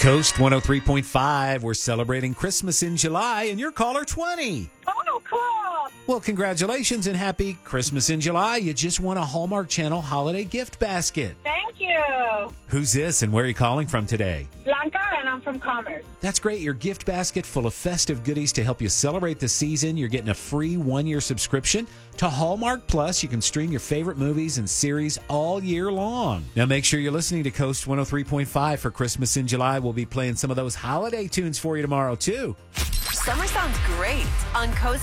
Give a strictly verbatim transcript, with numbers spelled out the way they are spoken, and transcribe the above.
Coast one oh three point five. We're celebrating Christmas in July, and you're caller twenty. Oh, cool. Well, congratulations and happy Christmas in July. You just won a Hallmark Channel holiday gift basket. Thank you. Who's this, and where are you calling from today? Blanca, and I'm from Commerce. That's great. Your gift basket full of festive goodies to help you celebrate the season. You're getting a free one-year subscription to Hallmark Plus. You can stream your favorite movies and series all year long. Now, make sure you're listening to Coast one oh three point five for Christmas in July. We'll be playing some of those holiday tunes for you tomorrow, too. Summer sounds great on Coast